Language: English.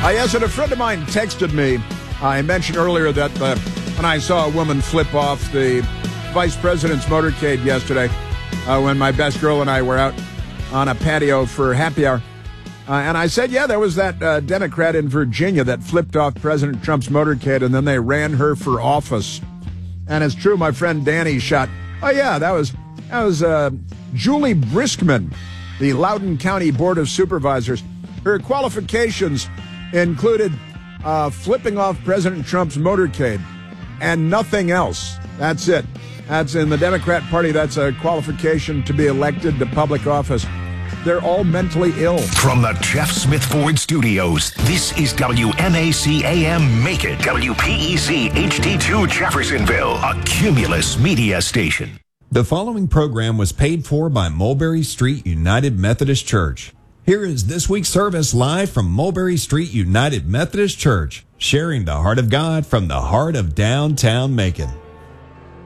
Yes, and a friend of mine texted me. I mentioned earlier that when I saw a woman flip off the vice president's motorcade yesterday, when my best girl and I were out on a patio for happy hour. And I said, yeah, there was that Democrat in Virginia that flipped off President Trump's motorcade, and then they ran her for office. And it's true, my friend Danny shot. Oh, yeah, that was Julie Briskman, the Loudoun County Board of Supervisors. Her qualifications included flipping off President Trump's motorcade and nothing else. That's it. That's in the Democrat Party. That's a qualification to be elected to public office. They're all mentally ill. From the Jeff Smith Ford Studios, this is WMAC AM Make It, WPEC HD2 Jeffersonville, a Cumulus media station. The following program was paid for by Mulberry Street United Methodist Church. Here is this week's service live from Mulberry Street United Methodist Church, sharing the heart of God from the heart of downtown Macon.